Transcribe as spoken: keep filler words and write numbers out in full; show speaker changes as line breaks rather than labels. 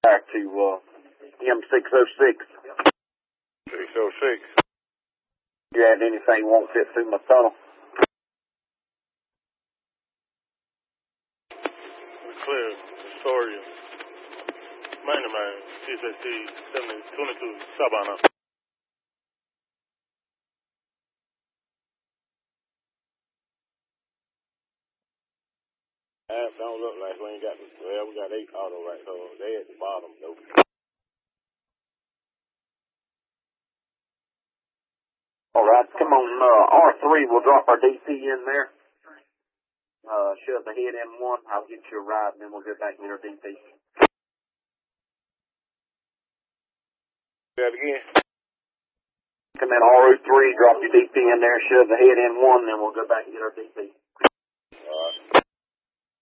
Back to uh, M six oh six.
six oh six.
You had anything won't fit through my tunnel?
Clear. Astoria. Main man. C S S T seventy twenty-two. Sabana. That don't look like we ain't got the, well, we got eight auto right, so they at the bottom though.
Alright, come on, uh, R three, we'll drop our D P in there. Uh, shove the head in one, I'll get you a ride, and then we'll get back and get our D P.
Say that again?
Come in R three, drop your D P in there, shove the head in one, then we'll go back and get our D P.